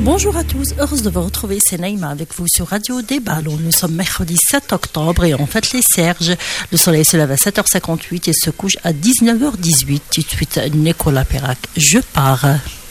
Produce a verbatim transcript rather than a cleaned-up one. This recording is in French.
Bonjour à tous, heureuse de vous retrouver, c'est Naïma avec vous sur Radio Des Ballons. Nous sommes mercredi sept octobre et on fête les Serges. Le soleil se lève à sept heures cinquante-huit et se couche à dix-neuf heures dix-huit. Tout de suite, Nicolas Perrac, je pars.